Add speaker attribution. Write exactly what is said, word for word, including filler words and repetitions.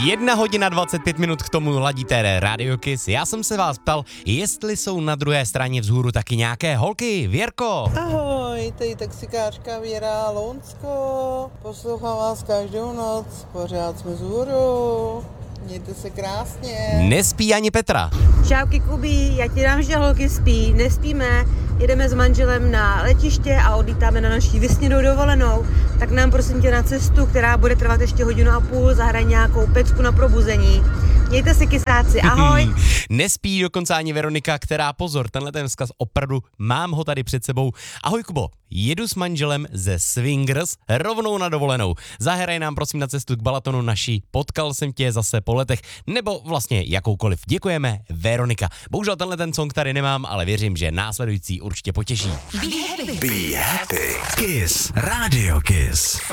Speaker 1: Jedna hodina dvacet pět minut k tomu ladíte Radio Kiss. Já jsem se vás ptal, jestli jsou na druhé straně vzhůru taky nějaké holky. Věrko.
Speaker 2: Ahoj, tady taxikářka Věra Lounsko. Poslouchám vás každou noc, pořád jsme vzhůru. Mějte se krásně.
Speaker 1: Nespí ani Petra.
Speaker 3: Čauky Kubi, já ti dám, že holky spí, nespíme, jedeme s manželem na letiště a odlítáme na naší vysněnou dovolenou, tak nám prosím tě na cestu, která bude trvat ještě hodinu a půl, zahraj nějakou pecku na probuzení. Mějte se, kysáci, ahoj.
Speaker 1: Nespí dokonce ani Veronika, která, pozor, tenhle ten vzkaz opravdu mám ho tady před sebou. Ahoj Kubo, jedu s manželem ze Swingers rovnou na dovolenou. Zahraj nám prosím na cestu k Balatonu naší, potkal jsem tě zase po letech, nebo vlastně jakoukoliv. Děkujeme, Veronika. Bohužel tenhle ten song tady nemám, ale věřím, že následující určitě potěší.
Speaker 4: Be happy. Be happy. Kiss. Radio Kiss.